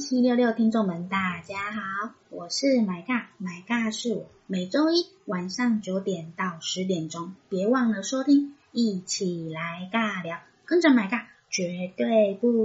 1766听众们大家好，我是买尬，买尬是我，每周一晚上9点到10点钟，别忘了收听，一起来尬聊，跟着买尬绝对不